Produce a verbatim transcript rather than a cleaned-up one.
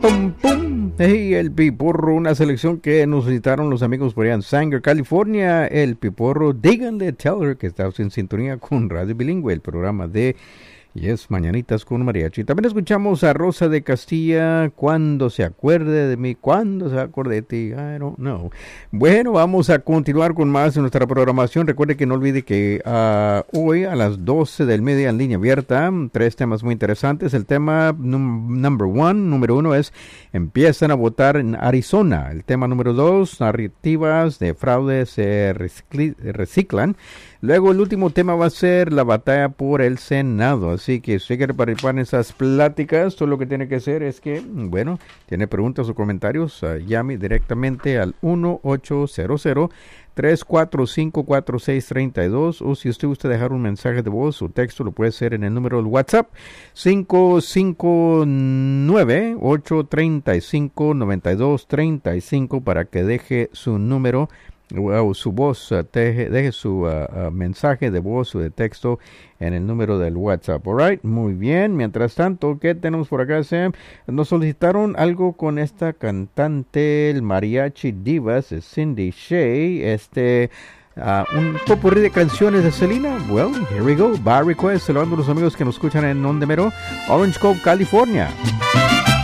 Pum, pum. Hey, el Piporro, una selección que nos citaron los amigos por allá en Sanger, California. El Piporro, díganle, tell her que estás en sintonía con Radio Bilingüe, el programa de Yes, Mañanitas con Mariachi. También escuchamos a Rosa de Castilla, cuando se acuerde de mí, cuando se acuerde de ti, I don't know. Bueno, vamos a continuar con más de nuestra programación. Recuerde que no olvide que uh, hoy a las doce del mediodía en línea abierta, tres temas muy interesantes. El tema num- number one, número uno es empiezan a votar en Arizona. El tema número dos, narrativas de fraude se recicl- reciclan. Luego el último tema va a ser la batalla por el Senado. Así que si quiere participar en esas pláticas, todo lo que tiene que hacer es que, bueno, tiene preguntas o comentarios, uh, llame directamente al uno ocho cero cero, tres cuatro cinco, cuatro seis tres dos, o si usted gusta dejar un mensaje de voz o texto, lo puede hacer en el número del WhatsApp cinco cinco nueve, ocho tres cinco, nueve dos tres cinco para que deje su número o su voz, uh, deje, deje su uh, uh, mensaje de voz o de texto en el número del WhatsApp. Alright, muy bien. Mientras tanto, ¿qué tenemos por acá, Sam? Nos solicitaron algo con esta cantante, el Mariachi Divas, Cindy Shay, este... Uh, un popurrí de canciones de Selena. Well, here we go. By request, saludando a los amigos que nos escuchan en Ondemero, Orange Cove, California.